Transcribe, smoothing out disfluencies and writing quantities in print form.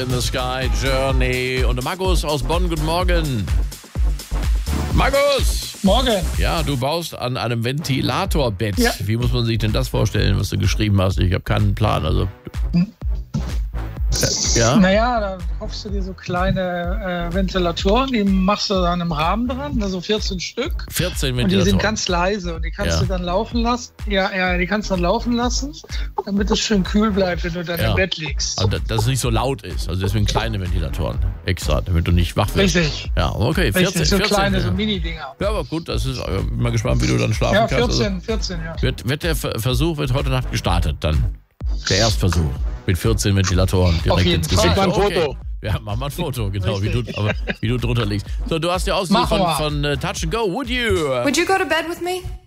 in the Sky, Journey. Und Markus aus Bonn, guten Morgen. Markus! Morgen. Ja, du baust an einem Ventilatorbett. Ja. Wie muss man sich denn das vorstellen, was du geschrieben hast? Ich habe keinen Plan. Also. Ja? Naja, da kaufst du dir so kleine Ventilatoren, die machst du dann im Rahmen dran, also 14 Stück. 14 Und die Ventilatoren. sind ganz leise und die kannst du dann laufen lassen. Ja, die kannst du dann laufen lassen, damit es schön kühl bleibt, wenn du dann im Bett liegst. Also, dass es nicht so laut ist. Also deswegen kleine Ventilatoren extra, damit du nicht wach wirst. Richtig. Ja, okay. 14, Richtig, so 14, kleine, ja. so Mini-Dinger. Ja, aber gut, das ist, bin mal gespannt, wie du dann schlafen Ja, kannst. 14, ja. Wird der Versuch wird heute Nacht gestartet dann. Der Erstversuch mit 14 Ventilatoren direkt Auf jeden ins Gesicht. Fall. Mach mal ein Foto. Ja, mach mal ein Foto, genau, wie du drunter liegst. So, du hast ja ausgesucht Machen wir. von Touch and Go. Would you Would you go to bed with me?